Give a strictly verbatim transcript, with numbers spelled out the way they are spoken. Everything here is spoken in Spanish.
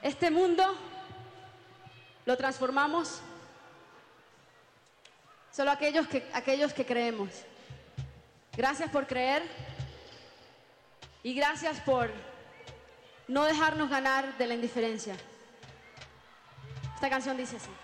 Este mundo lo transformamos solo aquellos que, aquellos que creemos. Gracias por creer y gracias por no dejarnos ganar de la indiferencia. Esta canción dice así.